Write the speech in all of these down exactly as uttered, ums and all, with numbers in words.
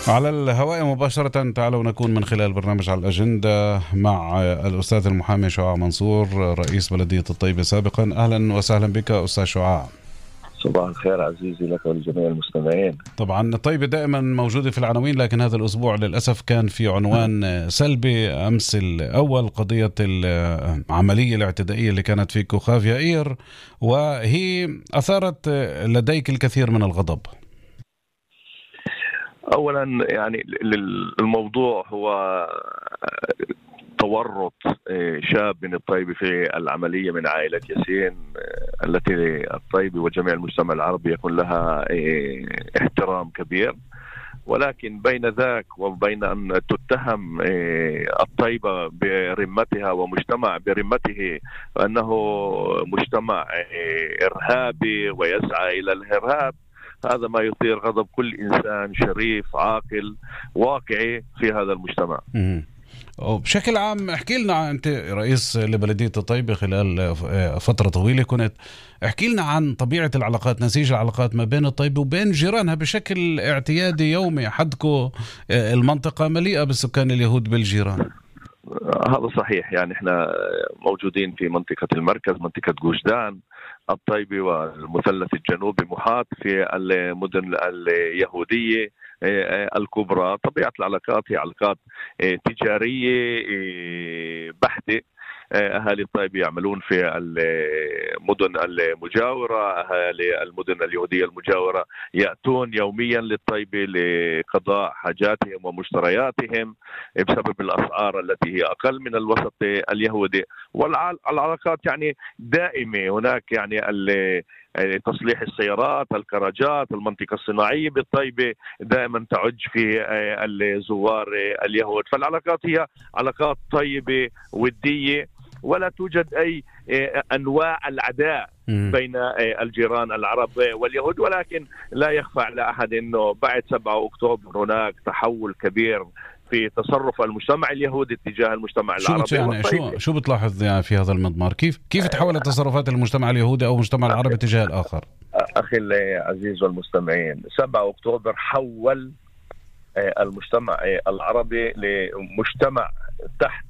على الهواء مباشرة. تعالوا نكون من خلال برنامج على الأجندة مع الأستاذ المحامي شعاع منصور، رئيس بلدية الطيبة سابقا. أهلا وسهلا بك أستاذ شعاع. صباح الخير عزيزي لك ولجميع المستمعين. طبعا الطيبة دائما موجودة في العناوين، لكن هذا الأسبوع للأسف كان في عنوان سلبي. أمس الأول قضية العملية الاعتدائية اللي كانت في كوخاف يائير، وهي أثارت لديك الكثير من الغضب. أولا يعني الموضوع هو تورط شاب من الطيبة في العملية من عائلة ياسين، التي الطيبة وجميع المجتمع العربي يكون لها احترام كبير، ولكن بين ذاك وبين أن تتهم الطيبة برمتها ومجتمع برمته أنه مجتمع إرهابي ويسعى إلى الإرهاب، هذا ما يثير غضب كل إنسان شريف عاقل واقعي في هذا المجتمع. بشكل عام احكي لنا، أنت رئيس لبلدية الطيبة خلال فترة طويلة، كنت احكي لنا عن طبيعة العلاقات، نسيج العلاقات ما بين الطيبة وبين جيرانها بشكل اعتيادي يومي. حدكم المنطقة مليئة بالسكان اليهود بالجيران. هذا صحيح، يعني احنا موجودين في منطقة المركز، منطقة جوشدان الطيبة والمثلث الجنوبي محاط في المدن اليهودية الكبرى. طبيعة العلاقات هي علاقات تجارية بحتة. أهالي الطيبة يعملون في المدن المجاورة، أهالي المدن اليهودية المجاورة يأتون يوميا للطيبة لقضاء حاجاتهم ومشترياتهم بسبب الأسعار التي هي أقل من الوسط اليهودي. والعلاقات يعني دائمة. هناك يعني تصليح السيارات، الكراجات، المنطقة الصناعية بالطيبة دائما تعج في الزوار اليهود. فالعلاقات هي علاقات طيبة ودية، ولا توجد أي أنواع العداء بين الجيران العرب واليهود. ولكن لا يخفى على أحد أنه بعد سبعة أكتوبر هناك تحول كبير في تصرف المجتمع اليهودي تجاه المجتمع العربي. شو يعني شو شو بتلاحظ يعني في هذا المضمار؟ كيف كيف تحولت تصرفات المجتمع اليهودي أو المجتمع العربي تجاه الآخر؟ أخي العزيز والمستمعين، سبعة أكتوبر حول المجتمع العربي لمجتمع تحت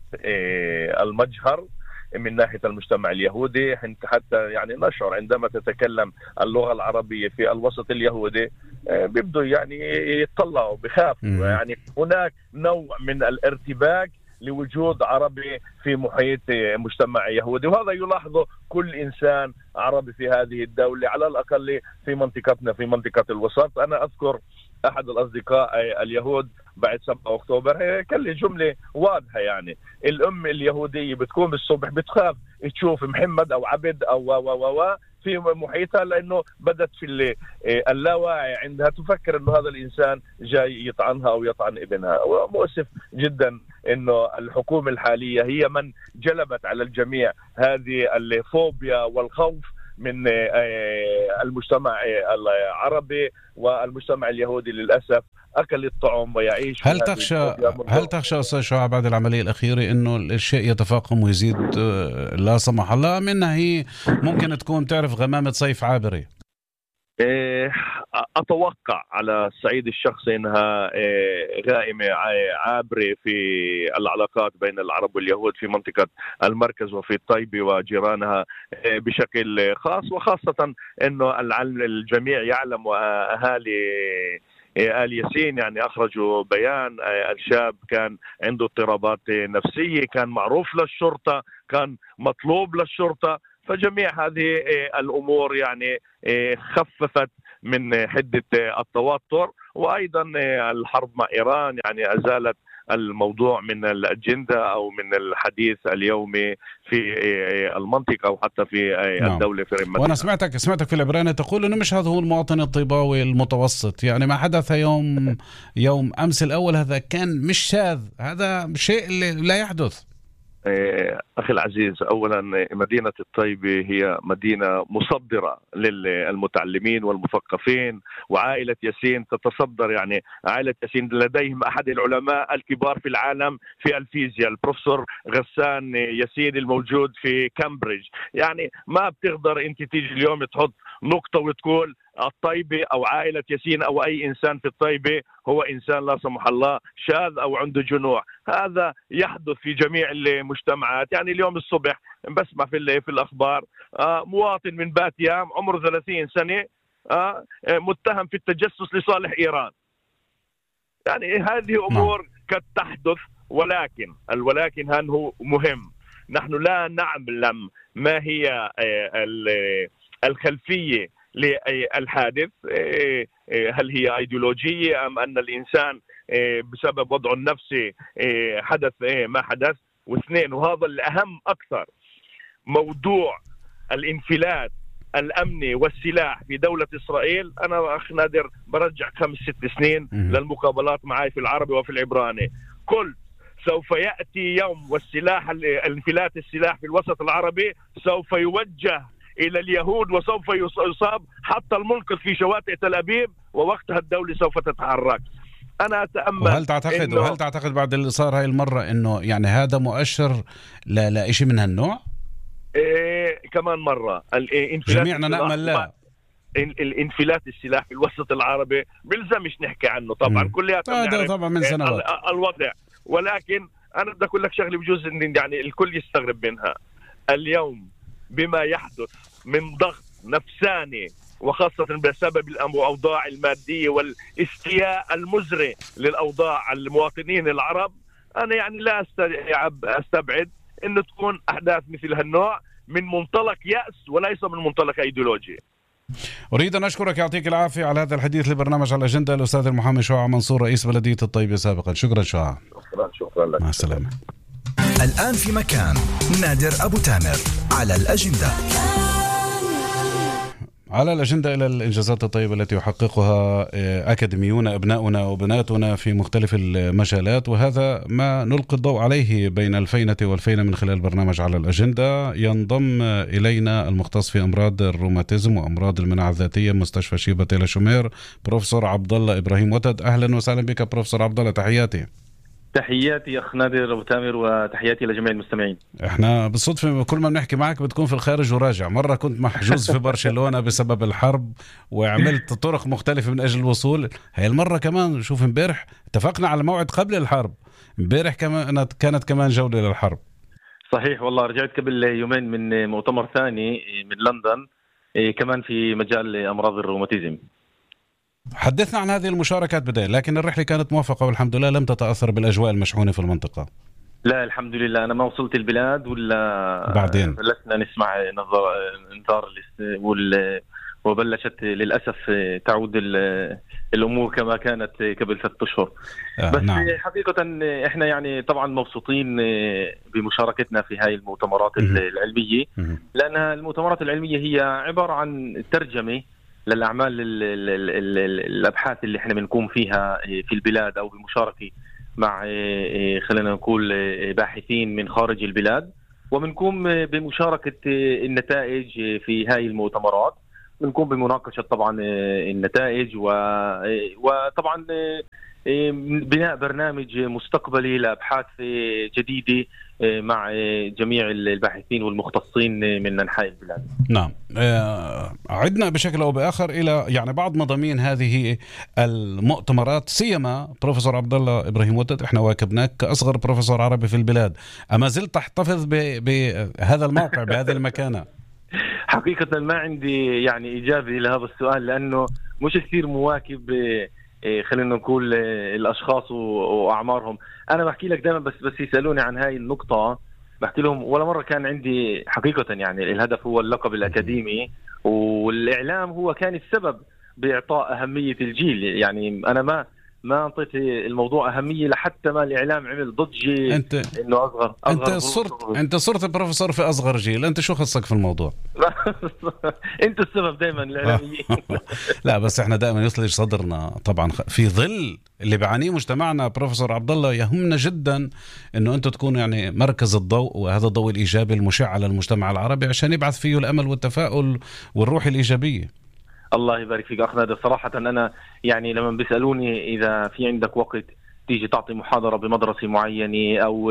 المجهر من ناحية المجتمع اليهودي. حتى يعني نشعر عندما تتكلم اللغة العربية في الوسط اليهودي بيبدو يعني يتطلعوا بخافوا. يعني هناك نوع من الارتباك لوجود عربي في محيط مجتمع يهودي، وهذا يلاحظه كل إنسان عربي في هذه الدولة، على الأقل في منطقتنا في منطقة الوسط. أنا أذكر أحد الأصدقاء اليهود بعد سبعة أكتوبر كان لي جملة واضحة، يعني الأم اليهودية بتكون بالصبح بتخاف تشوف محمد أو عبد أو و و و في محيطها، لأنه بدت في اللاواعي عندها تفكر أنه هذا الإنسان جاي يطعنها أو يطعن ابنها. ومؤسف جدا أنه الحكومة الحالية هي من جلبت على الجميع هذه الفوبيا والخوف من المجتمع العربي، والمجتمع اليهودي للأسف أكل الطعم ويعيش. هل تخشى هل تخشى أستاذ شعاع بعد العملية الأخيرة إنه الشيء يتفاقم ويزيد لا سمح الله، منها هي ممكن تكون تعرف غمامة صيف عابرة؟ أتوقع على الصعيد الشخصي أنها غائمة عابرة في العلاقات بين العرب واليهود في منطقة المركز وفي الطيبة وجيرانها بشكل خاص، وخاصة أنه الجميع يعلم وأهالي آل ياسين يعني أخرجوا بيان. الشاب كان عنده اضطرابات نفسية، كان معروف للشرطة، كان مطلوب للشرطة. فجميع هذه الأمور يعني خففت من حدة التوتر. وأيضا الحرب مع إيران يعني أزالت الموضوع من الأجندة أو من الحديث اليومي في المنطقة أو حتى في الدولة في رمتها. وأنا سمعتك سمعتك في العبراني تقول إنه مش هذا هو المواطن الطيباوي المتوسط، يعني ما حدث يوم يوم أمس الأول هذا كان مش شاذ، هذا شيء اللي لا يحدث. أخي العزيز، أولا مدينة الطيبة هي مدينة مصدرة للمتعلمين والمثقفين، وعائلة ياسين تتصدر. يعني عائلة ياسين لديهم أحد العلماء الكبار في العالم في الفيزياء، البروفيسور غسان ياسين الموجود في كامبريدج. يعني ما بتقدر أنت تيجي اليوم تحط نقطة وتقول الطيبة أو عائلة ياسين أو أي إنسان في الطيبة هو إنسان لا سمح الله شاذ أو عنده جنوح. هذا يحدث في جميع المجتمعات. يعني اليوم الصبح بسمع في في الأخبار مواطن من بات يام عمره ثلاثين سنة متهم في التجسس لصالح إيران. يعني هذه أمور قد تحدث، ولكن الولكن هذا هو مهم. نحن لا نعلم ما هي الخلفية للحادث، هل هي أيديولوجية أم أن الإنسان بسبب وضعه النفسي حدث ما حدث. واثنين، وهذا الأهم أكثر، موضوع الانفلات الأمني والسلاح في دولة إسرائيل. أنا أخ نادر برجع خمس ست سنين للمقابلات معي في العربي وفي العبراني، قلت سوف يأتي يوم والسلاح الانفلات السلاح في الوسط العربي سوف يوجه إلى اليهود وسوف يصاب حتى المنقذ في شواتئ تل أبيب، ووقتها الدولة سوف تتحرك. أنا أتأمل. وهل تعتقد وهل تعتقد بعد اللي صار هاي المرة إنه يعني هذا مؤشر لا لا شيء من هالنوع؟ إيه كمان مرة جميعنا نأمل لا. الانفلات السلاح في الوسط العربي بلزمش نحكي عنه طبعا، كلياتنا هذا طبعا من سنوات الوضع. ولكن أنا بدي أقول لك شغلة بجوز إن يعني الكل يستغرب منها اليوم بما يحدث من ضغط نفساني، وخاصة بسبب الأوضاع المادية والاستياء المزري للأوضاع المواطنين العرب. أنا يعني لا أستبعد أن تكون أحداث مثل هالنوع من منطلق يأس وليس من منطلق أيديولوجي. أريد أن أشكرك، يعطيك العافية على هذا الحديث لبرنامج على الأجندة، الأستاذ المحامي شعاع منصور رئيس بلدية الطيبة سابقا. شكرا شعاع. شكرا شكرا لك. مع السلامة. الآن في مكان نادر أبو تامر على الأجندة. على الأجندة إلى الإنجازات الطيبة التي يحققها أكاديميون أبناؤنا وبناتنا في مختلف المجالات، وهذا ما نلقي الضوء عليه بين الفينة والفينة من خلال برنامج على الأجندة. ينضم إلينا المختص في أمراض الروماتيزم وأمراض المناعة الذاتية مستشفى شيبة تيلا شومير بروفيسور عبد الله إبراهيم وتد. أهلا وسهلا بك بروفيسور عبد الله، تحياتي. تحياتي أخ نادر أبو تامر وتحياتي لجميع المستمعين. احنا بالصدفة كل ما بنحكي معك بتكون في الخارج وراجع. مرة كنت محجوز في برشلونة بسبب الحرب وعملت طرق مختلفة من أجل الوصول. هاي المرة كمان شوف امبارح اتفقنا على موعد قبل الحرب، امبارح كمان كانت كمان جولة للحرب. صحيح والله، رجعت قبل يومين من مؤتمر ثاني من لندن كمان في مجال أمراض الروماتيزم. حدثنا عن هذه المشاركات بداية، لكن الرحلة كانت موفقة والحمد لله، لم تتأثر بالأجواء المشحونة في المنطقة. لا الحمد لله، أنا ما وصلت البلاد ولا بعدين بلشنا نسمع انذار وال... وبلشت للأسف تعود الأمور كما كانت قبل ثلاثة أشهر. آه بس نعم. حقيقة إحنا يعني طبعا مبسوطين بمشاركتنا في هاي المؤتمرات العلمية، لأنها المؤتمرات العلمية هي عبارة عن ترجمة للأعمال الأبحاث اللي احنا بنقوم فيها في البلاد أو بمشاركة مع خلينا نقول باحثين من خارج البلاد، وبنقوم بمشاركة النتائج في هاي المؤتمرات، بنقوم بمناقشة طبعا النتائج وطبعا بناء برنامج مستقبلي لأبحاث جديدة مع جميع الباحثين والمختصين من أنحاء البلاد. نعم. عدنا بشكل أو بآخر إلى يعني بعض مضامين هذه المؤتمرات، سيما بروفيسور عبد الله إبراهيم وتد، إحنا واكبناك كأصغر بروفيسور عربي في البلاد، أما زلت تحتفظ بهذا الموقع بهذه المكانة؟ حقيقة ما عندي يعني إجابة لهذا السؤال، لأنه مش كثير مواكب خلينا نقول الأشخاص وأعمارهم. أنا بحكي لك دائما، بس بس يسألوني عن هاي النقطة بحكي لهم ولا مرة كان عندي حقيقة يعني الهدف هو اللقب الأكاديمي، والإعلام هو كان السبب بإعطاء أهمية الجيل. يعني أنا ما ما أعطيت الموضوع أهمية لحتى ما الإعلام عمل ضجة أنت إنه أصغر, أصغر أنت صرت أنت صرت بروفيسور في أصغر جيل، أنت شو خصك في الموضوع؟ أنت السبب دائما الإعلاميين. لا بس إحنا دائما يصلج صدرنا طبعا في ظل اللي بعانيه مجتمعنا بروفيسور عبد الله، يهمنا جدا إنه أنتوا تكونوا يعني مركز الضوء، وهذا الضوء الإيجابي المشع على المجتمع العربي عشان يبعث فيه الأمل والتفاؤل والروح الإيجابية. الله يبارك فيك أخ نادر. صراحة أنا يعني لما بيسألوني إذا في عندك وقت تيجي تعطي محاضرة بمدرسة معينة أو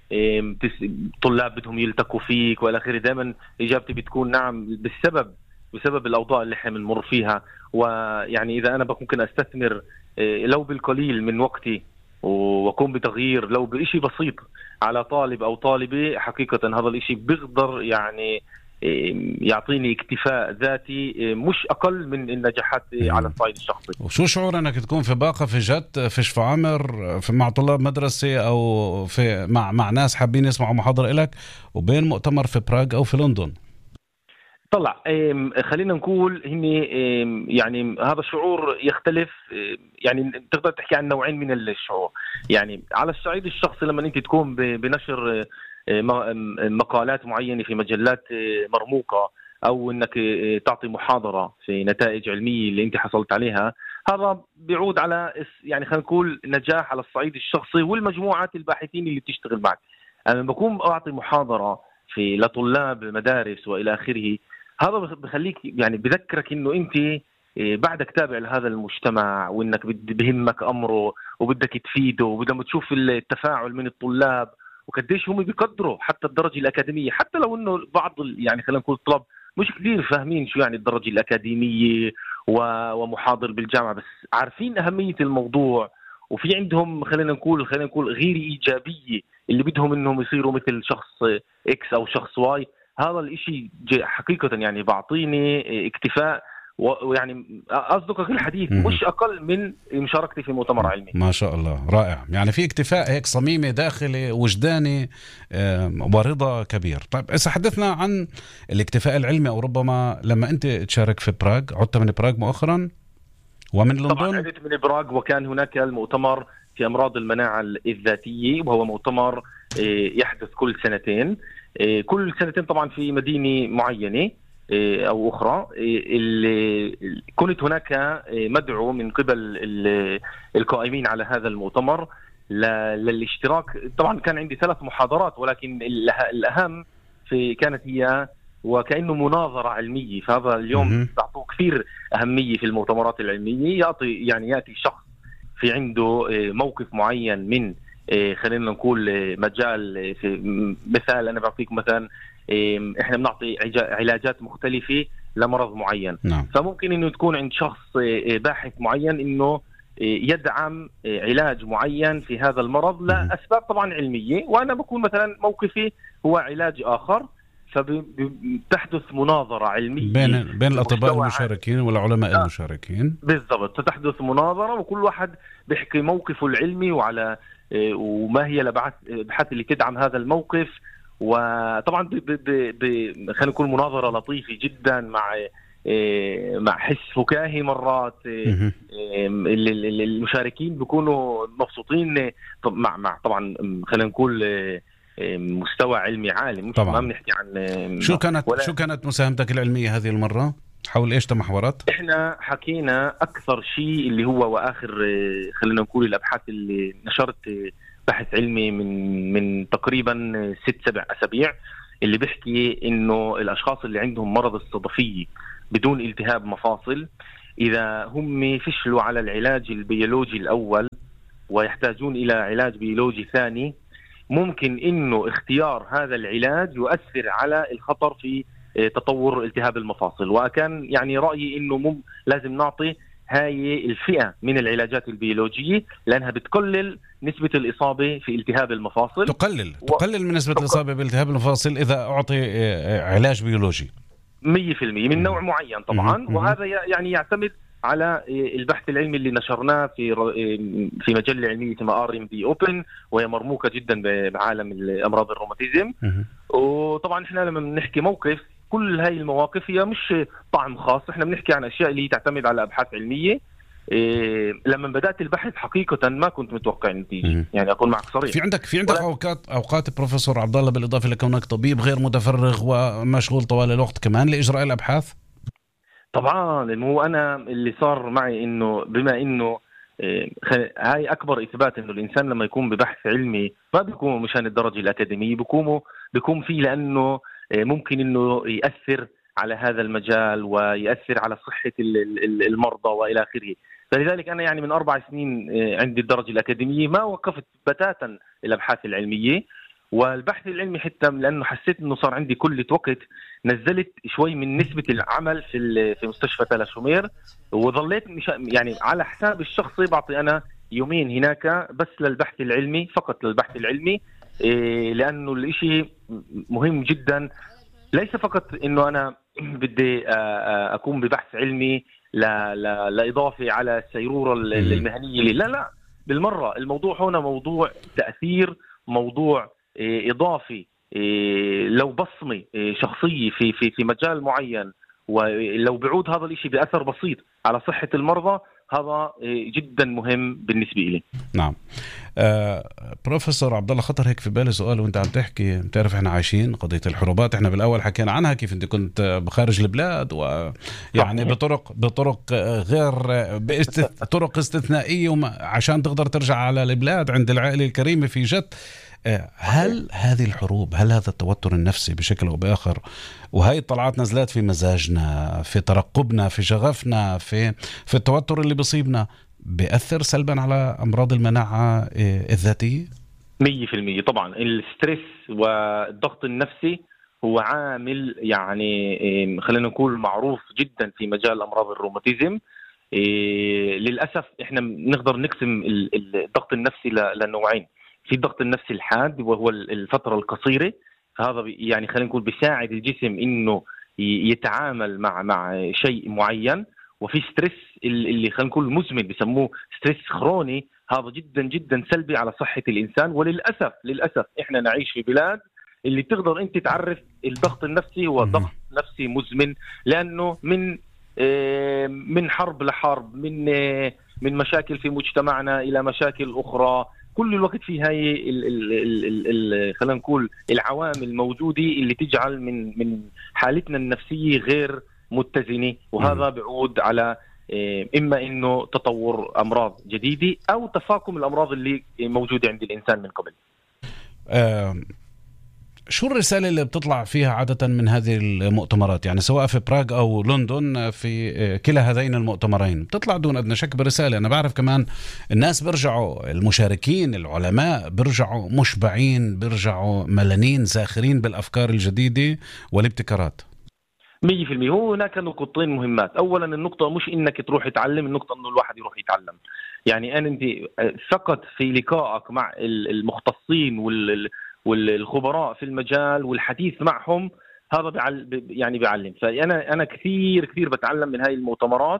طلاب بدهم يلتقوا فيك وإلى آخره، دائما إجابتي بتكون نعم، بالسبب بسبب الأوضاع اللي احنا بنمر فيها. ويعني إذا أنا ممكن أستثمر لو بالقليل من وقتي وأقوم بتغيير لو بإشي بسيط على طالب أو طالبة، حقيقة هذا الإشي بيقدر يعني يعطيني اكتفاء ذاتي مش أقل من النجاحات على الصعيد الشخصي. وشو شعور أنك تكون في باقة في جد في شفاعمر في مع طلاب مدرسة أو في مع مع ناس حابين يسمعوا محاضرة إلك، وبين مؤتمر في براغ أو في لندن؟ طلع خلينا نقول هني يعني هذا الشعور يختلف، يعني تقدر تحكي عن نوعين من الشعور. يعني على الصعيد الشخصي لما أنت تكون بنشر مقالات معينة في مجلات مرموقة أو أنك تعطي محاضرة في نتائج علمية اللي أنت حصلت عليها، هذا بيعود على يعني خلينا نقول نجاح على الصعيد الشخصي والمجموعات الباحثين اللي بتشتغل معك. أنا بكون أعطي محاضرة في لطلاب مدارس وإلى آخره، هذا بخليك يعني بذكرك إنه أنت بعدك تابع لهذا المجتمع وإنك بهمك أمره وبدك تفيده، ولما تشوف التفاعل من الطلاب وقديش هم بيقدروا حتى الدرجة الأكاديمية، حتى لو إنه بعض يعني خلينا نقول الطلاب مش كثير فاهمين شو يعني الدرجة الأكاديمية ومحاضر بالجامعة، بس عارفين أهمية الموضوع وفي عندهم خلينا نقول خلينا نقول غير إيجابية اللي بدهم إنهم يصيروا مثل شخص إكس أو شخص واي. هذا الإشي حقيقة يعني بعطيني اكتفاء، ويعني أصدقك الحديث مش أقل من مشاركتي في مؤتمر علمي. ما شاء الله، رائع. يعني في اكتفاء هيك صميمي داخلي وجداني ورضا كبير. طيب إذا حدثنا عن الاكتفاء العلمي، أو ربما لما أنت تشارك في براغ، عدت من براغ مؤخرا ومن لندن؟ طبعا عدت من براغ، وكان هناك المؤتمر في أمراض المناعة الذاتية، وهو مؤتمر يحدث كل سنتين كل سنتين طبعا في مدينة معينة أو أخرى. اللي كنت هناك مدعو من قبل القائمين على هذا المؤتمر للاشتراك. طبعا كان عندي ثلاث محاضرات، ولكن الأهم في كانت هي وكأنه مناظرة علمية. فهذا اليوم تعطوه كثير أهمية في المؤتمرات العلمية، يعطي يعني يأتي شخص في عنده موقف معين من خلينا نقول مجال. في مثال أنا بعطيك مثلا إحنا بنعطي علاجات مختلفة لمرض معين. نعم. فممكن إنه تكون عند شخص باحث معين إنه يدعم علاج معين في هذا المرض لأسباب طبعا علمية، وأنا بكون مثلا موقفي هو علاج آخر، فبتحدث مناظرة علمية بين بين الأطباء المشاركين والعلماء آه. المشاركين. بالضبط، فتحدث مناظرة وكل واحد بيحكي موقفه العلمي وعلى وما هي الأبحاث اللي تدعم هذا الموقف. وطبعا خلينا نقول مناظرة لطيفة جدا مع مع حس فكاهي مرات. المشاركين بيكونوا مبسوطين مع مع طبعا خلينا نقول مستوى علمي عالي. مش ما بنحكي عن شو كانت شو كانت مساهمتك العلمية هذه المرة؟ حول ايش تمحورات؟ احنا حكينا اكثر شيء اللي هو واخر خلينا نقول الابحاث اللي نشرت بحث علمي من من تقريبا ست سبع اسابيع، اللي بيحكي انه الاشخاص اللي عندهم مرض الصدفية بدون التهاب مفاصل، اذا هم فشلوا على العلاج البيولوجي الاول ويحتاجون الى علاج بيولوجي ثاني، ممكن انه اختيار هذا العلاج يؤثر على الخطر في تطور التهاب المفاصل. وكان يعني رأيي انه مم لازم نعطي هاي الفئة من العلاجات البيولوجية لانها بتقلل نسبة الإصابة في التهاب المفاصل. تقلل و... تقلل من نسبة الإصابة بالتهاب المفاصل إذا أعطي علاج بيولوجي مية في المية من نوع معين طبعا. مم. وهذا يعني يعتمد على البحث العلمي اللي نشرناه في في مجلة علمية اسمها ار ام بي اوبن، وهي مرموقة جدا بعالم الأمراض الروماتيزم. وطبعا احنا لما بنحكي موقف، كل هاي المواقف هي مش طعم خاص، احنا بنحكي عن اشياء اللي تعتمد على ابحاث علميه. إيه لما بدات البحث حقيقه ما كنت متوقع نتيجه، يعني اكون معك صريح. في عندك في عندك اوقات اوقات بروفيسور عبد الله، بالاضافه لكونك طبيب غير متفرغ ومشغول طوال الوقت كمان لاجراء الابحاث؟ طبعا هو انا اللي صار معي انه بما انه إيه هاي اكبر اثبات انه الانسان لما يكون ببحث علمي ما بيكون مشان الدرجه الاكاديميه، بيكون بيكون فيه لانه ممكن انه يأثر على هذا المجال ويأثر على صحة المرضى والى اخره. فلذلك انا يعني من اربع سنين عندي الدرجة الأكاديمية ما وقفت بتاتا الابحاث العلمية، والبحث العلمي حتى لأنه حسيت أنه صار عندي كل وقت نزلت شوي من نسبة العمل في في مستشفى تل شومير، وظليت يعني على حساب الشخصي بعطي أنا يومين هناك بس للبحث العلمي، فقط للبحث العلمي، لأنه الإشي مهم جدا. ليس فقط أنه أنا بدي أقوم ببحث علمي لا لا لا إضافة على السيرورة المهنية لي، لا لا بالمرة. الموضوع هنا موضوع تأثير، موضوع إضافي، لو بصمة شخصية في في في مجال معين، ولو بعود هذا الإشي بأثر بسيط على صحة المرضى، هذا جدا مهم بالنسبة لي. نعم. آه بروفيسور عبد الله، خطر هيك في بالي سؤال وانت عم تحكي. بتعرف احنا عايشين قضية الحروبات، احنا بالاول حكينا عنها كيف انت كنت بخارج البلاد، ويعني بطرق بطرق غير بطرق استثنائية عشان تقدر ترجع على البلاد عند العائلة الكريمة في جد. هل هذه الحروب، هل هذا التوتر النفسي بشكل أو بآخر، وهي الطلعات نزلات في مزاجنا، في ترقبنا، في شغفنا، في في التوتر اللي بيصيبنا، بيأثر سلبا على أمراض المناعة الذاتية؟ مية في المية طبعا. الستريس والضغط النفسي هو عامل يعني خلينا نقول معروف جدا في مجال أمراض الروماتيزم. للأسف إحنا نقدر نقسم الضغط النفسي لنوعين. في الضغط النفسي الحاد وهو الفترة القصيرة، هذا يعني خلينا نقول بيساعد الجسم إنه يتعامل مع مع شيء معين. وفي ستريس اللي خلينا نقول مزمن بيسموه ستريس خروني، هذا جدا جدا سلبي على صحة الإنسان. وللأسف للأسف إحنا نعيش في بلاد اللي تقدر أنت تعرف الضغط النفسي هو ضغط نفسي مزمن، لأنه من من حرب لحرب، من من مشاكل في مجتمعنا إلى مشاكل أخرى، كل الوقت في هاي ال ال ال ال خلينا نقول العوامل الموجودة اللي تجعل من من حالتنا النفسية غير متزنة، وهذا بيعود على إما إنه تطور أمراض جديدة أو تفاقم الأمراض اللي موجودة عند الإنسان من قبل. آه شو الرسالة اللي بتطلع فيها عادة من هذه المؤتمرات، يعني سواء في براغ أو لندن، في كلا هذين المؤتمرين بتطلع دون أدنى شك برسالة؟ أنا بعرف كمان الناس برجعوا، المشاركين العلماء برجعوا مشبعين، برجعوا ملانين زاخرين بالأفكار الجديدة والابتكارات. مية في المية. هو هناك نقطتين مهمات. أولا النقطة مش إنك تروح يتعلم، النقطة إنه الواحد يروح يتعلم. يعني أنا أنت فقط في لقائك مع المختصين وال والخبراء في المجال والحديث معهم، هذا بيعل يعني بيعلم. فأنا أنا كثير كثير بتعلم من هاي المؤتمرات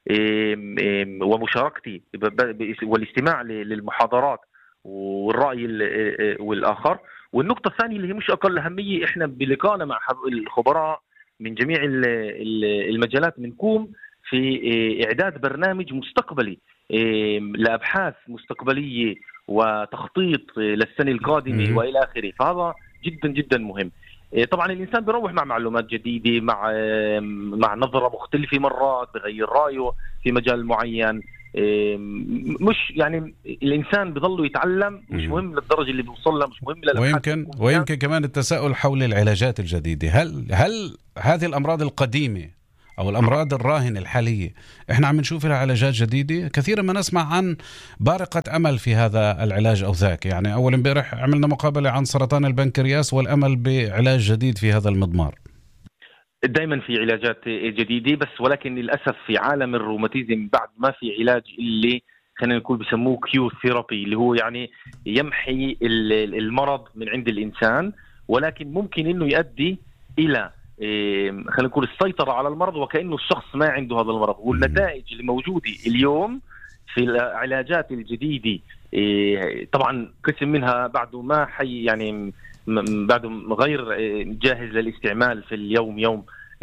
ومشاركتي والاستماع للمحاضرات والرأي والآخر. والنقطة الثانية اللي هي مش أقل أهمية، إحنا بلقائنا مع الخبراء من جميع المجالات بنقوم في إعداد برنامج مستقبلي لأبحاث مستقبلية وتخطيط للسنة القادمة وإلى آخره. فهذا جدا جدا مهم. طبعا الإنسان بيروح مع معلومات جديدة، مع مع نظرة مختلفة، مرات بغير رأيه في مجال معين. مش يعني الإنسان بيضل يتعلم، مش مهم للدرجة اللي بيوصل لها، مش مهم للأبحاث. ويمكن ويمكن كمان التساؤل حول العلاجات الجديدة. هل هل هذه الأمراض القديمة أو الأمراض الراهنة الحالية إحنا عم نشوف لها علاجات جديدة؟ كثيرا ما نسمع عن بارقة أمل في هذا العلاج أو ذاك. يعني أول امبارح عملنا مقابلة عن سرطان البنكرياس والأمل بعلاج جديد في هذا المضمار. دائما في علاجات جديدة، بس ولكن للأسف في عالم الروماتيزم بعد ما في علاج اللي خلينا نقول بسموه كيو ثيرابي، اللي هو يعني يمحي المرض من عند الإنسان، ولكن ممكن إنه يؤدي إلى خلينا نقول السيطرة على المرض وكأنه الشخص ما عنده هذا المرض. والنتائج اللي موجودة اليوم في العلاجات الجديدة طبعا قسم منها بعده ما حي يعني بعده غير جاهز للاستعمال في اليوم يوم،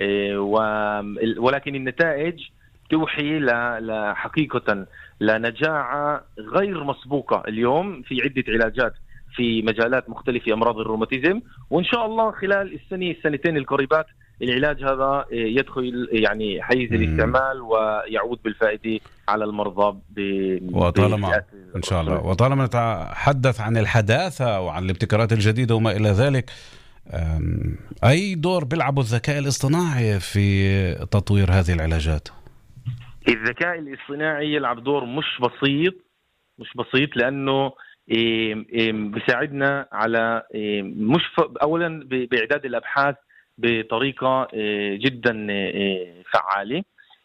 ولكن النتائج توحي لحقيقة لنجاعة غير مسبوقة اليوم في عدة علاجات في مجالات مختلفة أمراض الروماتيزم. وإن شاء الله خلال السنة السنتين القريبات العلاج هذا يدخل يعني حيز الاستعمال ويعود بالفائدة على المرضى. وطالما إن شاء الله وطالما نتحدث عن الحداثة وعن الابتكارات الجديدة وما إلى ذلك، أي دور بيلعب الذكاء الاصطناعي في تطوير هذه العلاجات؟ الذكاء الاصطناعي يلعب دور مش بسيط مش بسيط لأنه بيساعدنا على مش اولا باعداد الابحاث بطريقه جدا فعاله،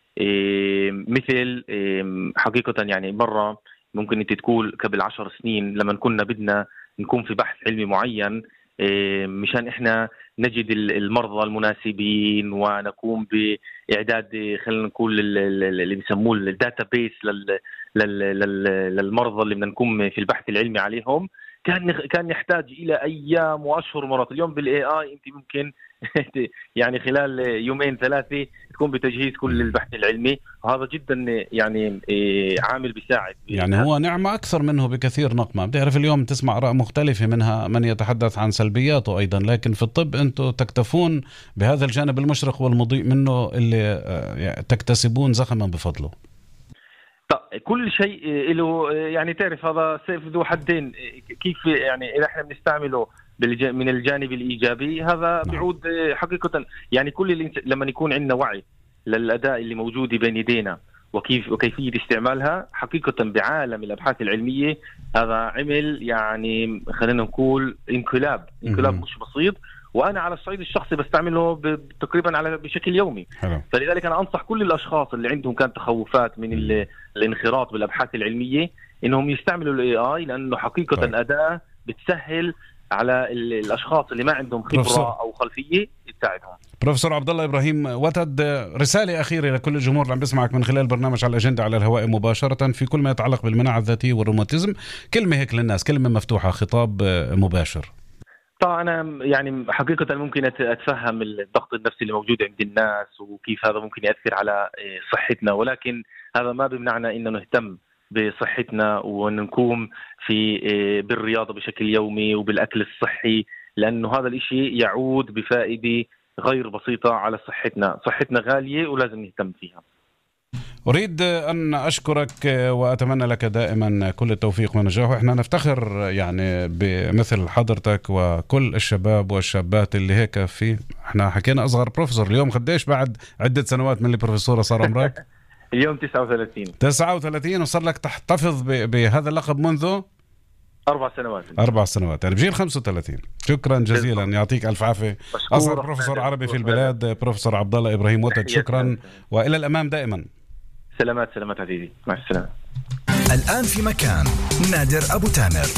مثل حقيقه يعني مره ممكن انت تقول قبل عشر سنين لما كنا بدنا نكون في بحث علمي معين مشان احنا نجد المرضى المناسبين ونقوم باعداد خلينا نقول اللي بيسموه الداتا بيس للمرضى اللي بدنا نقوم في البحث العلمي عليهم، كان كان يحتاج الى ايام واشهر مرات. اليوم بالاي اي انت ممكن يعني خلال يومين ثلاثه تكون بتجهيز كل البحث العلمي، وهذا جدا يعني عامل بيساعد. يعني هو نعمه اكثر منه بكثير نقمه. بتعرف اليوم تسمع اراء مختلفه، منها من يتحدث عن سلبياته ايضا، لكن في الطب انتم تكتفون بهذا الجانب المشرق والمضيء منه اللي تكتسبون زخما بفضله. كل شيء له يعني تعرف هذا سيف ذو حدين، كيف يعني اذا احنا بنستعمله من الجانب الايجابي هذا بيعود حقيقه يعني كل لما يكون عندنا وعي للاداء اللي موجود بين يدينا وكيف وكيفيه استعمالها، حقيقه بعالم الابحاث العلميه هذا عمل يعني خلينا نقول انقلاب انقلاب مش بسيط، وانا على الصعيد الشخصي بستعمله تقريبا على بشكل يومي. حلو. فلذلك انا انصح كل الاشخاص اللي عندهم كانت تخوفات من الانخراط بالابحاث العلميه انهم يستعملوا الاي اي، لانه حقيقه طيب. اداه بتسهل على الاشخاص اللي ما عندهم خبره بروفسور. او خلفيه تساعدهم. بروفيسور عبد الله ابراهيم وتد، رساله اخيره لكل الجمهور اللي عم بيسمعك من خلال برنامج على الاجنده على الهواء مباشره في كل ما يتعلق بالمناعه الذاتيه والروماتيزم، كلمه هيك للناس، كلمه مفتوحه، خطاب مباشر. طبعا أنا يعني حقيقة ممكن أتفهم الضغط النفسي اللي موجود عند الناس وكيف هذا ممكن يأثر على صحتنا، ولكن هذا ما بمنعنا إنه نهتم بصحتنا ونقوم في بالرياضة بشكل يومي وبالأكل الصحي، لأنه هذا الإشي يعود بفائدة غير بسيطة على صحتنا. صحتنا غالية ولازم نهتم فيها. أريد أن أشكرك وأتمنى لك دائما كل التوفيق والنجاح، وإحنا نفتخر يعني بمثل حضرتك وكل الشباب والشابات اللي هيك في. إحنا حكينا أصغر بروفيسور اليوم، قديش بعد عدة سنوات من البروفيسورة صار عمرك؟ اليوم تسعة وثلاثين تسعة وثلاثين وصار لك تحتفظ بهذا اللقب منذ أربع سنوات أربع سنوات يعني بجيل خمسة وثلاثين. شكرا جزيلا، يعطيك ألف عافية. أصغر بروفيسور عربي في البلاد بروفيسور عبد الله إبراهيم وتد، شكرا وإلى الأمام دائما. سلامات سلامات عزيزي، مع السلامة. الآن في مكان نادر أبو تامر.